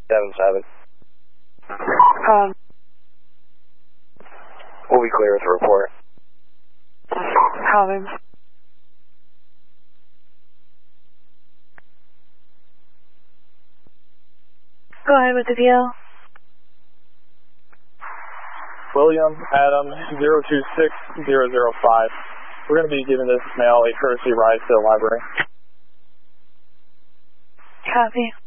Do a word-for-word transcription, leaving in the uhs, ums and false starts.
seven seven. Um, We'll be clear with the report. Calvin. Go ahead with the deal. William Adam zero two six zero zero five. We're going to be giving this male a courtesy ride to the library. Copy.